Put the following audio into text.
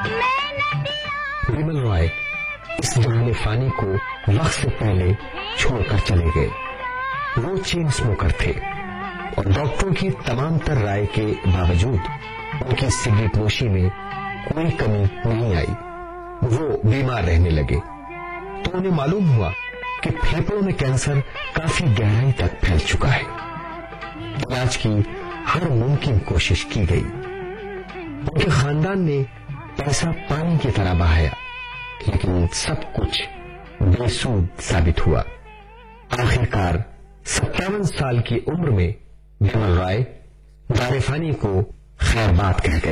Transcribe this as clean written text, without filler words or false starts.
बिमल रॉय इस जहान फानी को वक्त से पहले छोड़कर चले गए। वो चेन स्मोकर थे और डॉक्टरों की तमाम तर राय के बावजूद उनकी सिगरेट नोशी में कोई कमी नहीं आई। वो बीमार रहने लगे तो उन्हें मालूम हुआ कि फेफड़ों में कैंसर काफी गहराई तक फैल चुका है। इलाज की हर मुमकिन कोशिश की गई। उनके खानदान ने पैसा पानी की तरह बहाया, लेकिन सब कुछ बेसूद साबित हुआ। आखिरकार 57 साल की उम्र में बिमल रॉय दारेफानी को खैर बात कह गए।